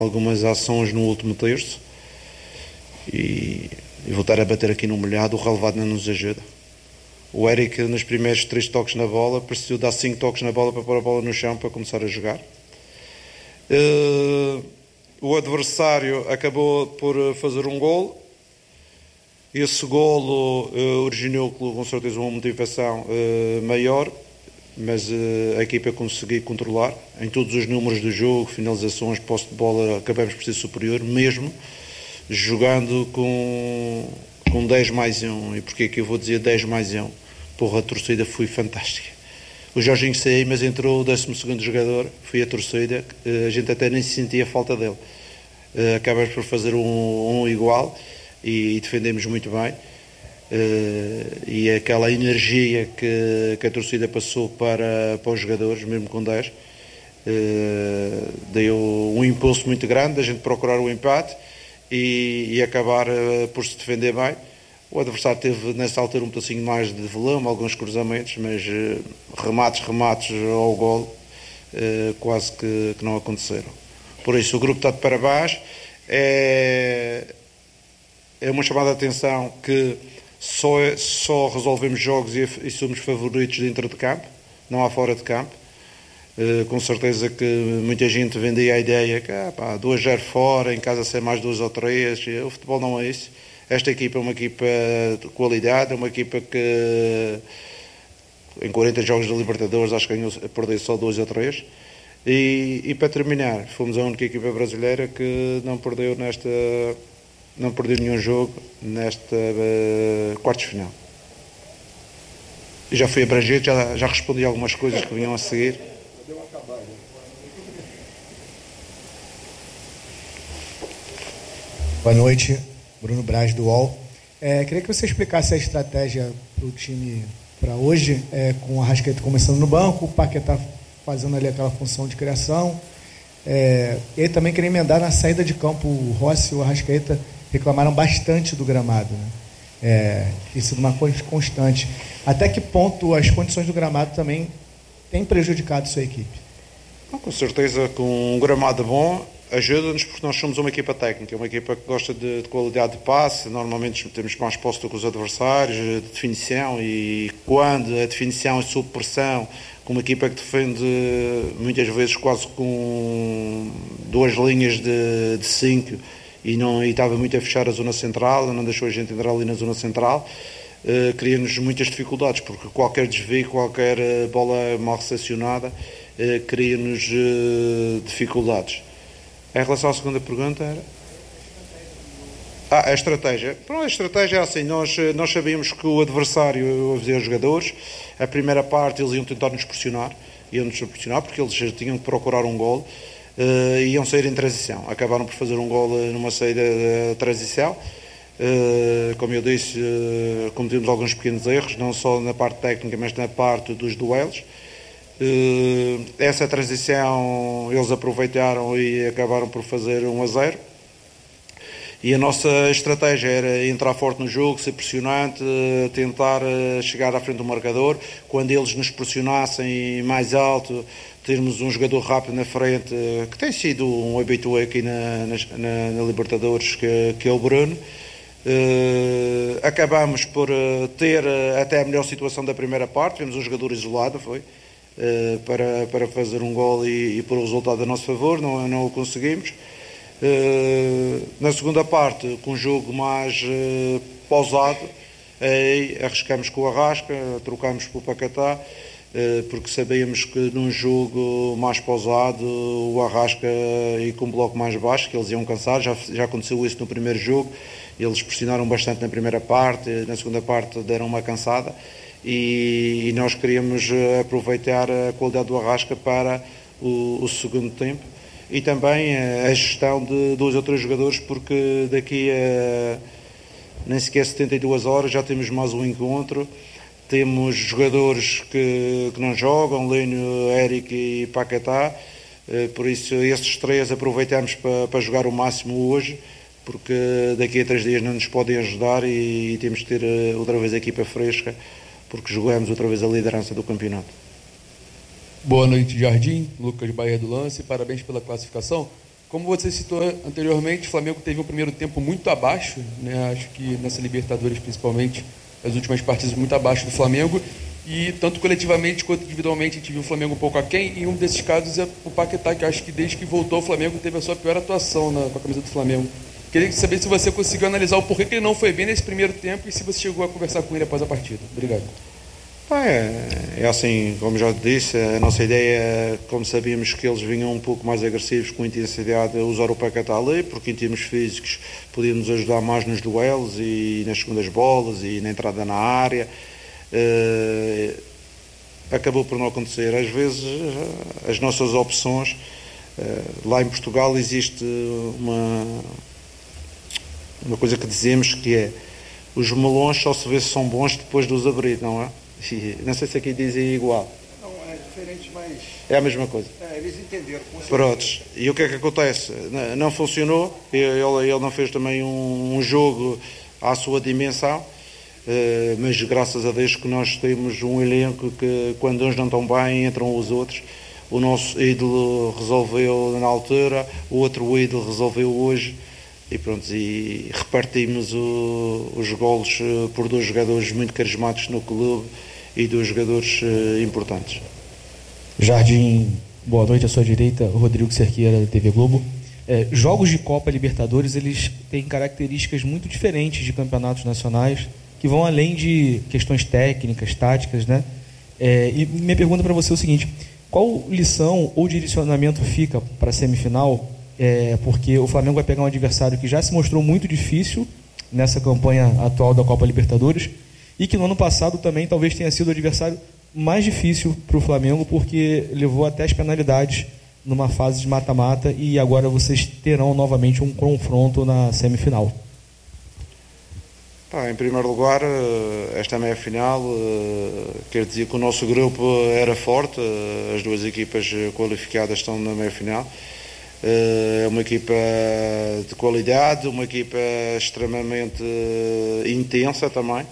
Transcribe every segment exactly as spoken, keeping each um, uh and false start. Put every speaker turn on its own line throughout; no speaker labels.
algumas ações no último terço e, e voltar a bater aqui no molhado, o relevado não nos ajuda. O Eric, nos primeiros três toques na bola, precisou dar cinco toques na bola para pôr a bola no chão para começar a jogar. Uh, o adversário acabou por fazer um golo. Esse golo uh, originou com certeza uma motivação uh, maior, mas uh, a equipa conseguiu controlar. Em todos os números do jogo, finalizações, posse de bola, acabamos por ser superior, mesmo jogando com, com dez mais um. E porquê que eu vou dizer dez mais um? Porra, a torcida foi fantástica. O Jorginho saiu, mas entrou o décimo segundo jogador, foi a torcida, a gente até nem se sentia falta dele. Acabamos por fazer um, um igual e, e defendemos muito bem. E aquela energia que, que a torcida passou para, para os jogadores, mesmo com dez, deu um impulso muito grande, a gente procurar o empate e, e acabar por se defender bem. O adversário teve nessa altura um pedacinho mais de volume, alguns cruzamentos, mas uh, remates, remates ao golo uh, quase que, que não aconteceram. Por isso o grupo está de parabéns. É, é uma chamada de atenção que só, é, só resolvemos jogos e, e somos favoritos dentro de campo, não há fora de campo. Uh, com certeza que muita gente vendia a ideia que ah, pá, duas a zero fora, em casa ser mais duas ou três. O futebol não é isso. Esta equipa é uma equipa de qualidade, é uma equipa que em quarenta jogos de Libertadores acho que ganhou, perdeu só dois ou três. E, e para terminar, fomos a única equipa brasileira que não perdeu nesta, não perdeu nenhum jogo nesta uh, quartos de final. E já fui abrangente, já, já respondi algumas coisas que vinham a seguir.
Boa noite. Bruno Braz, do U O L. É, queria que você explicasse a estratégia para o time para hoje, é, com o Arrascaeta começando no banco, o Paquetá fazendo ali aquela função de criação. É, e também queria emendar na saída de campo, o Rossi e o Arrascaeta reclamaram bastante do gramado, né? É, tem sido uma coisa constante. Até que ponto as condições do gramado também têm prejudicado sua equipe?
Com certeza, com um gramado bom ajuda-nos, porque nós somos uma equipa técnica, uma equipa que gosta de, de qualidade de passe, normalmente temos mais posse do que os adversários, de definição, e quando a definição é sob pressão, com uma equipa que defende muitas vezes quase com duas linhas de, de cinco e, não, e estava muito a fechar a zona central, não deixou a gente entrar ali na zona central, uh, cria-nos muitas dificuldades, porque qualquer desvio, qualquer bola mal recepcionada uh, cria-nos uh, dificuldades. Em relação à segunda pergunta era... Ah, a estratégia. Pronto, a estratégia é assim, nós, nós sabíamos que o adversário, eu avisei aos jogadores, a primeira parte eles iam tentar nos pressionar, iam-nos pressionar porque eles tinham que procurar um golo, uh, e iam sair em transição. Acabaram por fazer um golo numa saída de transição. Uh, como eu disse, uh, cometemos alguns pequenos erros, não só na parte técnica, mas na parte dos duelos. Uh, essa transição eles aproveitaram e acabaram por fazer um a zero, e a nossa estratégia era entrar forte no jogo, ser pressionante, tentar chegar à frente do marcador. Quando eles nos pressionassem mais alto, termos um jogador rápido na frente, que tem sido um habitué aqui na, na, na Libertadores, que, que é o Bruno. Uh, acabamos por ter até a melhor situação da primeira parte, tivemos um jogador isolado, foi Uh, para, para fazer um gol e, e pôr o resultado a nosso favor, não, não o conseguimos. Uh, na segunda parte, com um jogo mais uh, pausado, aí arriscamos com o Arrasca, trocamos para o Paquetá, uh, porque sabíamos que num jogo mais pausado o Arrasca e com um bloco mais baixo, que eles iam cansar, já, já aconteceu isso no primeiro jogo, eles pressionaram bastante na primeira parte, na segunda parte deram uma cansada. E, e nós queríamos aproveitar a qualidade do Arrasca para o, o segundo tempo e também a, a gestão de dois ou três jogadores, porque daqui a nem sequer setenta e duas horas já temos mais um encontro, temos jogadores que, que não jogam, Lênio, Eric e Paquetá, por isso esses três aproveitamos para, para jogar o máximo hoje, porque daqui a três dias não nos podem ajudar e, e temos que ter outra vez a equipa fresca, porque jogamos outra vez a liderança do campeonato.
Boa noite, Jardim. Lucas Bahia do Lance. Parabéns pela classificação. Como você citou anteriormente, o Flamengo teve um primeiro tempo muito abaixo, né? Acho que nessa Libertadores, principalmente, as últimas partidas muito abaixo do Flamengo, e tanto coletivamente quanto individualmente a gente viu o Flamengo um pouco aquém, e um desses casos é o Paquetá, que acho que desde que voltou o Flamengo teve a sua pior atuação na, com a camisa do Flamengo. Queria saber se você conseguiu analisar o porquê que ele não foi bem nesse primeiro tempo e se você chegou a conversar com ele após a partida. Obrigado.
É, é assim, como já disse, a nossa ideia, como sabíamos que eles vinham um pouco mais agressivos, com intensidade, usar o Paquetá ali, porque em termos físicos podíamos ajudar mais nos duelos e nas segundas bolas e na entrada na área. Uh, acabou por não acontecer. Às vezes as nossas opções, uh, lá em Portugal existe uma, uma coisa que dizemos que é: os melões só se vê se são bons depois de os abrir, não é? Não sei se aqui dizem igual.
Não, é diferente, mas...
É a mesma coisa.
É, eles entenderam.
Prontos. E o que é que acontece? Não, não funcionou. Ele, ele não fez também um, um jogo à sua dimensão. Uh, mas graças a Deus que nós temos um elenco que, quando uns não estão bem, entram os outros. O nosso ídolo resolveu na altura, o outro ídolo resolveu hoje. E pronto, e repartimos o, os golos por dois jogadores muito carismáticos no clube e dois jogadores uh, importantes.
Jardim, boa noite, à sua direita, Rodrigo Cerqueira, da T V Globo. É, jogos de Copa Libertadores, eles têm características muito diferentes de campeonatos nacionais, que vão além de questões técnicas, táticas, né? É, e minha pergunta para você é o seguinte: qual lição ou direcionamento fica para a semifinal? É, porque o Flamengo vai pegar um adversário que já se mostrou muito difícil nessa campanha atual da Copa Libertadores e que no ano passado também talvez tenha sido o adversário mais difícil para o Flamengo, porque levou até as penalidades numa fase de mata-mata, e agora vocês terão novamente um confronto na semifinal.
Em primeiro lugar, esta meia-final quer dizer que o nosso grupo era forte, as duas equipas qualificadas estão na meia-final. É uma equipa de qualidade, uma equipa extremamente intensa também,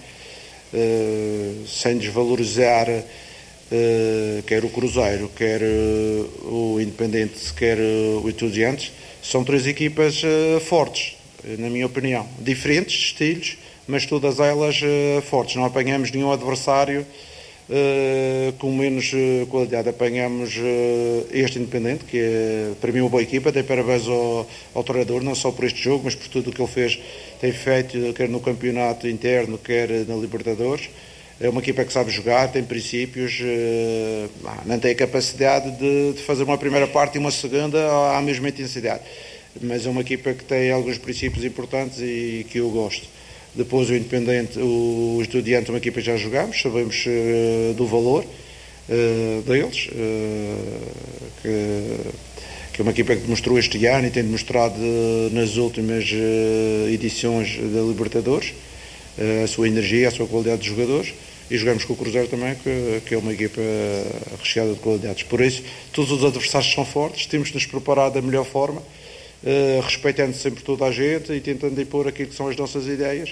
sem desvalorizar quer o Cruzeiro, quer o Independente, quer o Estudiantes. São três equipas fortes, na minha opinião, diferentes estilos, mas todas elas uh, fortes. Não apanhamos nenhum adversário uh, com menos uh, qualidade. Apanhamos uh, este Independente, que é para mim uma boa equipa. Dei parabéns ao, ao treinador, não só por este jogo, mas por tudo o que ele fez, tem feito, quer no campeonato interno, quer na Libertadores. É uma equipa que sabe jogar, tem princípios, uh, não tem a capacidade de, de fazer uma primeira parte e uma segunda à mesma intensidade. Mas é uma equipa que tem alguns princípios importantes e que eu gosto. Depois o Independente, o Estudiante, uma equipa que já jogamos, sabemos uh, do valor uh, deles, uh, que, que é uma equipa que demonstrou este ano e tem demonstrado uh, nas últimas uh, edições da Libertadores uh, a sua energia, a sua qualidade de jogadores, e jogamos com o Cruzeiro também, que, que é uma equipa recheada de qualidades. Por isso, todos os adversários são fortes, temos de nos preparar da melhor forma, Uh, respeitando sempre toda a gente e tentando impor aquilo que são as nossas ideias,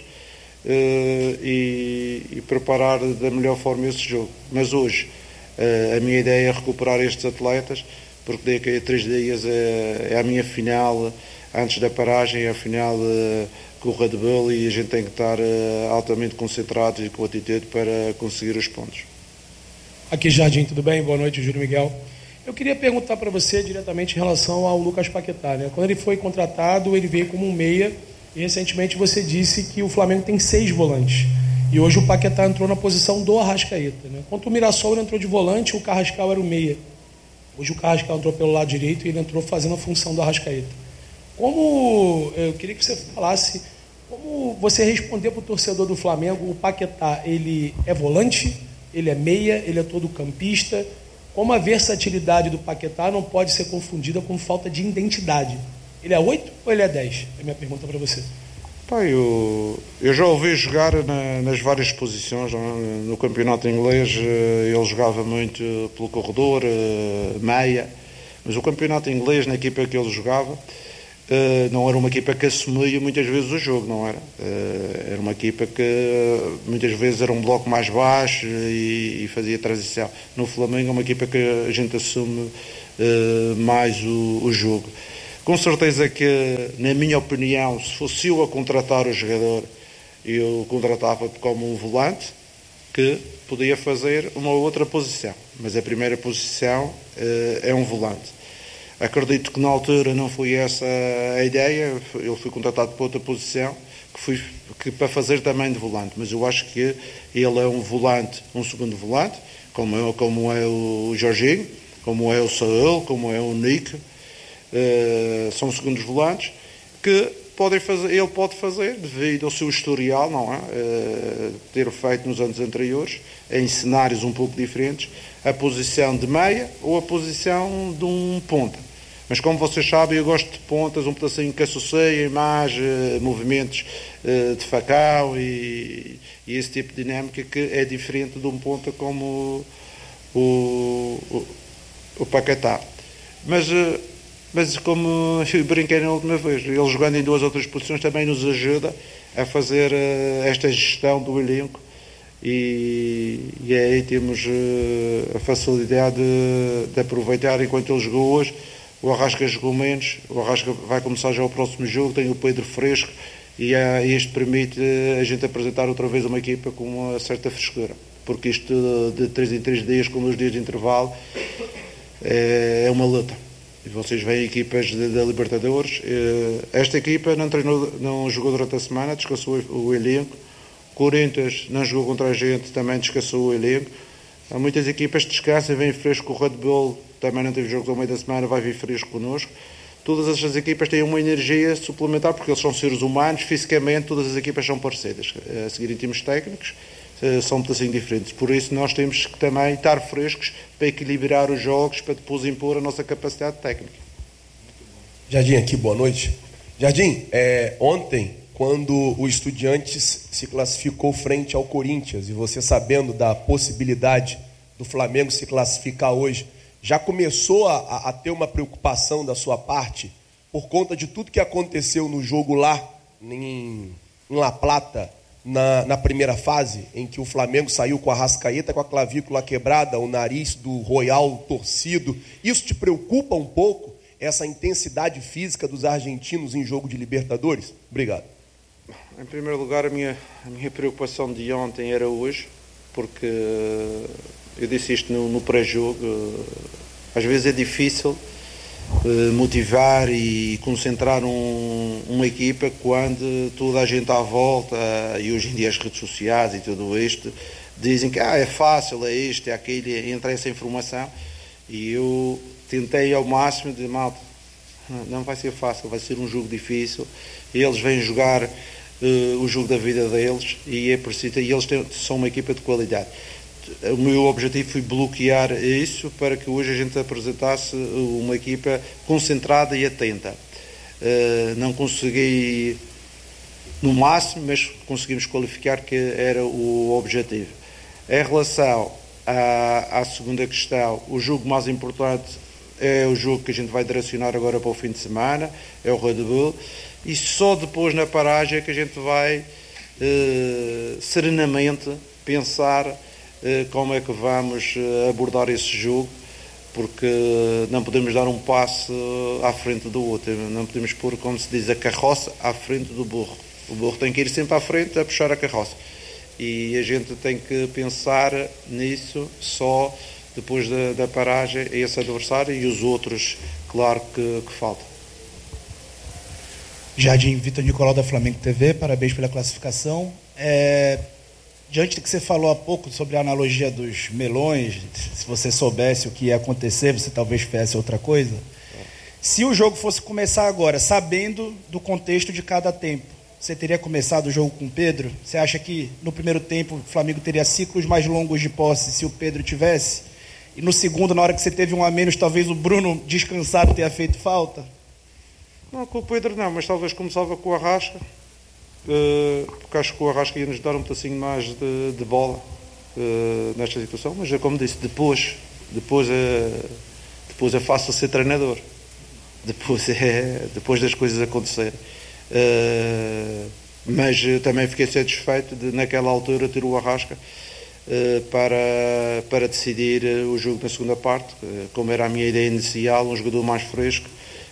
uh, e, e preparar da melhor forma esse jogo. Mas hoje uh, a minha ideia é recuperar estes atletas, porque daqui a três dias é, é a minha final, antes da paragem, é a final uh, com o Red Bull, e a gente tem que estar uh, altamente concentrados e com atitude para conseguir os pontos.
Aqui, Jardim, tudo bem? Boa noite, Júlio Miguel. Eu queria perguntar para você diretamente em relação ao Lucas Paquetá, né? Quando ele foi contratado, ele veio como um meia, e recentemente você disse que o Flamengo tem seis volantes. E hoje o Paquetá entrou na posição do Arrascaeta, né? Quanto o Mirassol, ele entrou de volante, o Carrascal era o meia. Hoje o Carrascal entrou pelo lado direito e ele entrou fazendo a função do Arrascaeta. Como, eu queria que você falasse, como você responder para o torcedor do Flamengo, o Paquetá, ele é volante, ele é meia, ele é todo campista. Como a versatilidade do Paquetá não pode ser confundida com falta de identidade. Ele é oito ou ele é dez? É a minha pergunta para você.
Pá, eu, eu já ouvi jogar na, nas várias posições. No campeonato inglês ele jogava muito pelo corredor, meia, mas o campeonato inglês, na equipa que ele jogava, não era uma equipa que assumia muitas vezes o jogo, não era? Era uma equipa que muitas vezes era um bloco mais baixo e, e fazia transição. No Flamengo é uma equipa que a gente assume mais o, o jogo. Com certeza que, na minha opinião, se fosse eu a contratar o jogador, eu contratava como um volante que podia fazer uma outra posição. Mas a primeira posição uh, é um volante. Acredito que na altura não foi essa a ideia, ele foi contratado para outra posição, que foi que, para fazer também de volante. Mas eu acho que ele é um volante, um segundo volante, como é, como é o Jorginho, como é o Saúl, como é o Nick, uh, são segundos volantes, que podem fazer, ele pode fazer, devido ao seu historial, não é? Uh, ter feito nos anos anteriores, em cenários um pouco diferentes, a posição de meia ou a posição de um ponta. Mas como vocês sabem, eu gosto de pontas, um pedacinho que associem mais uh, movimentos uh, de facão e, e esse tipo de dinâmica que é diferente de um ponta como o, o, o Paquetá. Mas, uh, mas como eu brinquei na última vez, ele jogando em duas outras posições também nos ajuda a fazer uh, esta gestão do elenco e, e aí temos uh, a facilidade de, de aproveitar enquanto ele jogou hoje. O Arrasca jogou menos, o Arrasca vai começar já o próximo jogo, tem o Pedro fresco e uh, isto permite a gente apresentar outra vez uma equipa com uma certa frescura, porque isto de três em três dias, com dois dias de intervalo, é, é uma luta. E vocês veem equipas da Libertadores, uh, esta equipa não, treinou, não jogou durante a semana, descansou o elenco, Corinthians não jogou contra a gente, também descansou o elenco. Há muitas equipas que descansam, vêm fresco, o Red Bull também não teve jogos ao meio da semana, vai vir fresco connosco. Todas estas equipas têm uma energia suplementar, porque eles são seres humanos, fisicamente todas as equipas são parecidas. A seguir em termos técnicos, são um pedacinho diferentes. Por isso nós temos que também estar frescos para equilibrar os jogos, para depois impor a nossa capacidade técnica.
Jardim aqui, boa noite. Jardim, é, ontem, quando o Estudiantes se classificou frente ao Corinthians, e você sabendo da possibilidade do Flamengo se classificar hoje, já começou a, a ter uma preocupação da sua parte por conta de tudo que aconteceu no jogo lá em, em La Plata, na, na primeira fase, em que o Flamengo saiu com a Arrascaeta com a clavícula quebrada, o nariz do Royal torcido? Isso te preocupa um pouco, essa intensidade física dos argentinos em jogo de Libertadores? Obrigado.
Em primeiro lugar, a minha, a minha preocupação de ontem era hoje, porque eu disse isto no, no pré-jogo, às vezes é difícil uh, motivar e concentrar um, uma equipa quando toda a gente à volta, e hoje em dia as redes sociais e tudo isto, dizem que ah, é fácil, é isto, é aquilo, entra essa informação, e eu tentei ao máximo de malta, não vai ser fácil, vai ser um jogo difícil, eles vêm jogar uh, o jogo da vida deles, e é preciso, e eles têm, são uma equipa de qualidade. O meu objetivo foi bloquear isso para que hoje a gente apresentasse uma equipa concentrada e atenta. Uh, não consegui no máximo, mas conseguimos qualificar que era o objetivo. Em relação à, à segunda questão, o jogo mais importante é o jogo que a gente vai direcionar agora para o fim de semana, é o Red Bull, e só depois na paragem é que a gente vai uh, serenamente pensar como é que vamos abordar esse jogo, porque não podemos dar um passo à frente do outro, não podemos pôr, como se diz, a carroça à frente do burro. O burro tem que ir sempre à frente a puxar a carroça, e a gente tem que pensar nisso só depois da, da paragem a esse adversário e os outros, claro, que, que faltam.
Jardim, Vitor Nicolau da Flamengo T V, parabéns pela classificação. É... Diante do que você falou há pouco sobre a analogia dos melões, se você soubesse o que ia acontecer, você talvez fizesse outra coisa. Se o jogo fosse começar agora, sabendo do contexto de cada tempo, você teria começado o jogo com o Pedro? Você acha que no primeiro tempo o Flamengo teria ciclos mais longos de posse se o Pedro tivesse? E no segundo, na hora que você teve um a menos, talvez o Bruno descansado tenha feito falta?
Não, com o Pedro não, mas talvez começava com o Arrasca. Uh, porque acho que o Arrasca ia nos dar um pedacinho mais de, de bola uh, nesta situação, mas é como disse, depois depois é, depois é fácil ser treinador, depois, é, depois das coisas acontecerem, uh, mas uh, também fiquei satisfeito de naquela altura ter o Arrasca uh, para, para decidir uh, o jogo na segunda parte, uh, como era a minha ideia inicial, um jogador mais fresco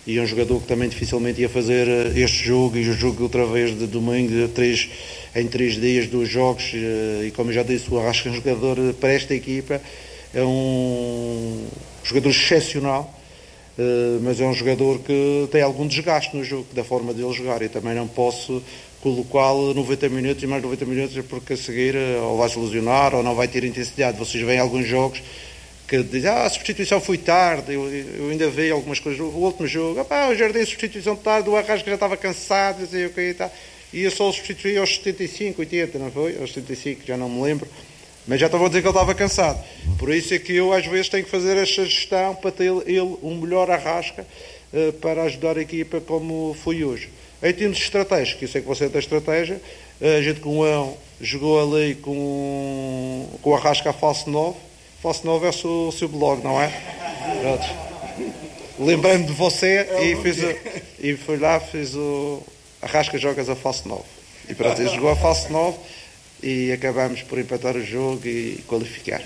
e é um jogador que também dificilmente ia fazer este jogo e o jogo outra vez de domingo, três, em três dias, dois jogos, e como eu já disse, o Arrasca é um jogador para esta equipa, é um jogador excepcional, mas é um jogador que tem algum desgaste no jogo, da forma dele jogar, e também não posso colocá-lo noventa minutos e mais noventa minutos porque a seguir ou vai se lesionar ou não vai ter intensidade. Vocês veem alguns jogos que dizem, ah, a substituição foi tarde, eu, eu ainda vi algumas coisas, o último jogo, ah, o Jardim, substituição tarde, o Arrasca já estava cansado, e sei o que e tal, e eu só o substituí aos setenta e cinco, oitenta, não foi? Aos setenta e cinco, já não me lembro, mas já estava a dizer que ele estava cansado. Por isso é que eu às vezes tenho que fazer esta gestão para ter ele um melhor Arrasca uh, para ajudar a equipa como foi hoje. Em termos de estratégia, que eu sei que você tem estratégia, a gente com o Ão jogou ali com, com o Arrasca a falso nove. Falso nove é o seu, o seu blog, não é? Lembrando de você e, fiz o, e fui lá, fiz o Arrasca jogas a falso nove. E pronto, ele jogou a falso nove e acabamos por empatar o jogo e qualificar.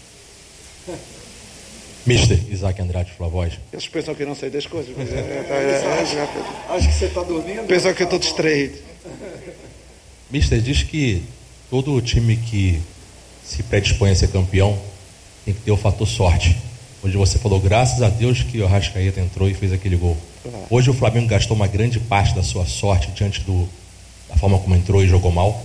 mister Isaac Andrade Flavoz.
Eles pensam que eu não sei das coisas, mas é, é, é,
é, acho que você está dormindo.
Pensam que eu estou distraído.
mister diz que todo o time que se predispõe a ser campeão tem que ter o fator sorte. Hoje você falou, graças a Deus que o Arrascaeta entrou e fez aquele gol. Hoje o Flamengo gastou uma grande parte da sua sorte diante do, da forma como entrou e jogou mal?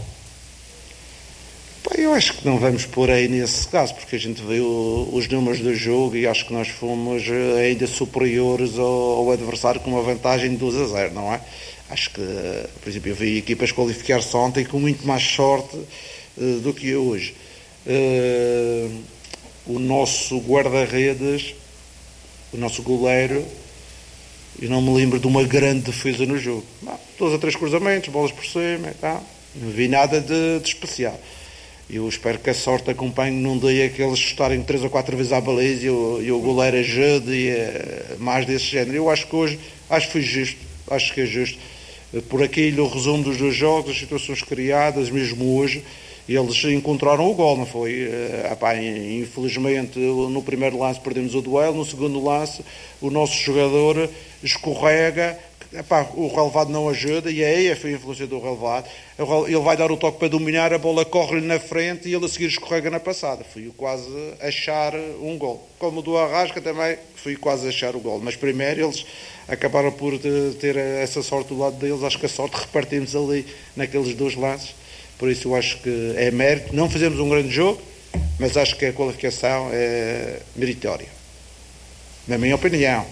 Eu acho que não vamos pôr aí nesse caso, porque a gente viu os números do jogo e acho que nós fomos ainda superiores ao, ao adversário com uma vantagem de dois a zero, não é? Acho que, por exemplo, eu vi equipas qualificar-se ontem com muito mais sorte uh, do que hoje. Uh, o nosso guarda-redes, o nosso goleiro, eu não me lembro de uma grande defesa no jogo. Não, dois a três cruzamentos, bolas por cima e tal. Não vi nada de, de especial. Eu espero que a sorte acompanhe num dia que eles chutarem três ou quatro vezes à baliza e o, e o goleiro ajude e é, mais desse género. Eu acho que hoje, acho que foi justo, acho que é justo. Por aquilo, o resumo dos dois jogos, as situações criadas, mesmo hoje, eles encontraram o gol, não foi? Epá, infelizmente, no primeiro lance perdemos o duelo, no segundo lance o nosso jogador escorrega, epá, o relevado não ajuda, e aí foi a influência do relevado. Ele vai dar o toque para dominar, a bola corre-lhe na frente e ele a seguir escorrega na passada. Fui quase achar um gol. Como o do Arrasca também, fui quase achar o gol. Mas primeiro eles acabaram por ter essa sorte do lado deles. Acho que a sorte repartimos ali naqueles dois lances. Por isso eu acho que é mérito. Não fizemos um grande jogo, mas acho que a qualificação é meritória. Na minha opinião.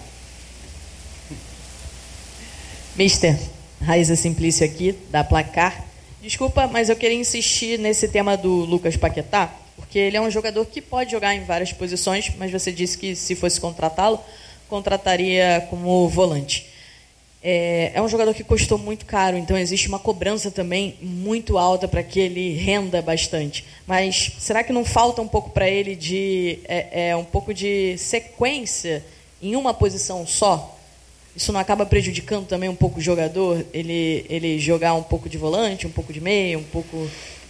mister Raíza Simplício aqui, da Placar. Desculpa, mas eu queria insistir nesse tema do Lucas Paquetá, porque ele é um jogador que pode jogar em várias posições, mas você disse que se fosse contratá-lo, contrataria como volante. É, é um jogador que custou muito caro, então existe uma cobrança também muito alta para que ele renda bastante. Mas será que não falta um pouco para ele de é, é, um pouco de sequência em uma posição só? Isso não acaba prejudicando também um pouco o jogador? Ele, ele jogar um pouco de volante, um pouco de meia, um pouco...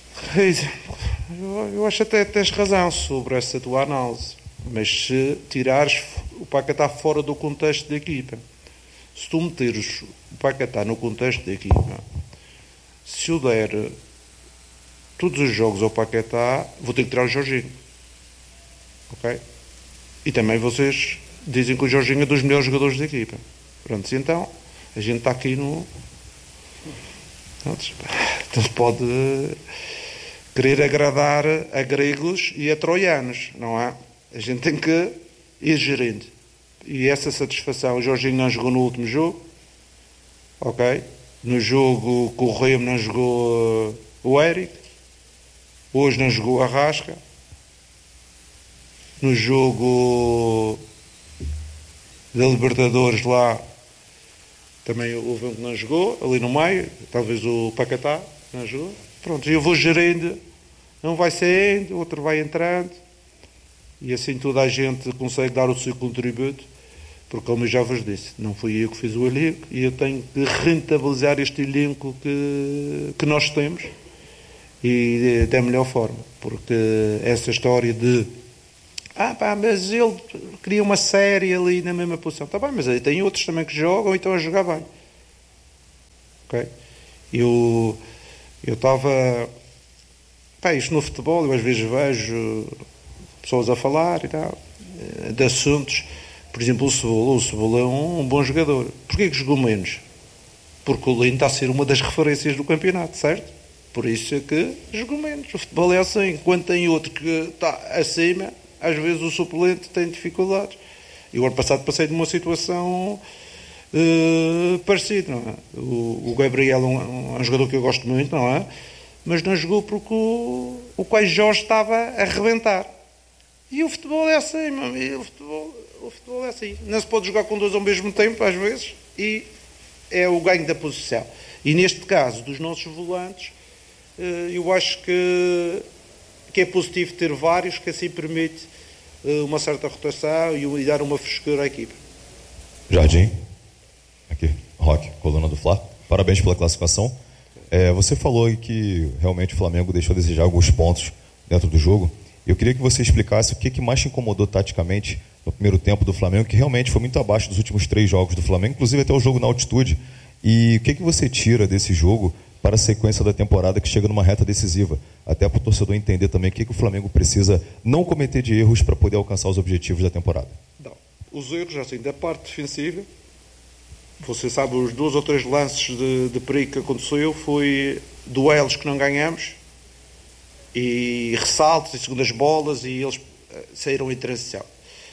Eu, eu acho até que tens razão sobre essa tua análise. Mas se tirares o Paquetá fora do contexto da equipa, se tu meteres o Paquetá no contexto da equipa, se eu der todos os jogos ao Paquetá, vou ter que tirar o Jorginho. Ok? E também vocês dizem que o Jorginho é dos melhores jogadores da equipa. Pronto, então a gente está aqui no... Então se pode querer agradar a gregos e a troianos, não é? A gente tem que ir gerindo. E essa satisfação, o Jorginho não jogou no último jogo, ok? No jogo com o Remo não jogou uh, o Éric, hoje não jogou a Arrasca, no jogo da Libertadores lá também houve um que não jogou, ali no meio, talvez o Paquetá não jogou. Pronto, eu vou gerindo, um vai saindo, outro vai entrando, e assim toda a gente consegue dar o seu contributo, porque como eu já vos disse, não fui eu que fiz o elenco, e eu tenho que rentabilizar este elenco que, que nós temos, e da melhor forma, porque essa história de Ah, pá, mas ele cria uma série ali na mesma posição. Está bem, mas aí tem outros também que jogam e estão a jogar bem. Ok? Eu eu estava... Pá, isto no futebol, eu às vezes vejo pessoas a falar e tal, de assuntos. Por exemplo, o Cebola. O Cebola é um, um bom jogador. Porquê que jogou menos? Porque o Lino está a ser uma das referências do campeonato, certo? Por isso é que jogou menos. O futebol é assim. Quando tem outro que está acima, às vezes o suplente tem dificuldades. E o ano passado passei de uma situação uh, parecida, não é? O, o Gabriel é um, um jogador que eu gosto muito, não é? Mas não jogou porque o, o Caio Jorge estava a arrebentar. E o futebol é assim, meu amigo. O futebol, o futebol é assim. Não se pode jogar com dois ao mesmo tempo, às vezes, e é o ganho da posição. E neste caso, dos nossos volantes, eu acho que, que é positivo ter vários, que assim permite uma certa rotação e dar uma frescura à equipe.
Jardim, aqui, Roque, coluna do Fla. Parabéns pela classificação. É, você falou aí que realmente o Flamengo deixou a desejar alguns pontos dentro do jogo. Eu queria que você explicasse o que, que mais te incomodou taticamente no primeiro tempo do Flamengo, que realmente foi muito abaixo dos últimos três jogos do Flamengo, inclusive até o jogo na altitude. E o que, que você tira desse jogo para a sequência da temporada que chega numa reta decisiva? Até para o torcedor entender também o que, que o Flamengo precisa não cometer de erros para poder alcançar os objetivos da temporada.
Não. Os erros, assim, da parte defensiva, você sabe, os dois ou três lances de, de perigo que aconteceu foi duelos que não ganhamos e ressaltos e segundas bolas e eles saíram em transição.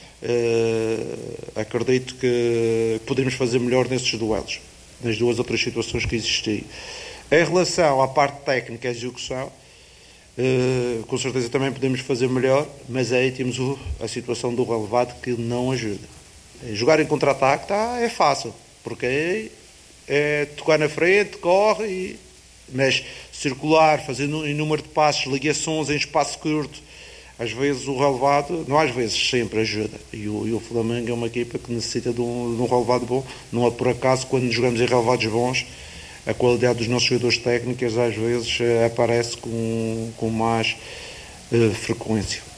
Uh, acredito que podemos fazer melhor nesses duelos, nas duas ou três situações que existiam. Em relação à parte técnica e execução, uh, com certeza também podemos fazer melhor, mas aí temos o, a situação do relevado que não ajuda. Jogar em contra-ataque tá, é fácil, porque é, é tocar na frente, corre, e, mas circular, fazendo um número de passos, ligações em espaço curto, às vezes o relevado, não às vezes, sempre ajuda. E o, e o Flamengo é uma equipa que necessita de um, de um relevado bom. Não é por acaso, quando jogamos em relevados bons, a qualidade dos nossos jogadores técnicos às vezes aparece com, com mais uh, frequência.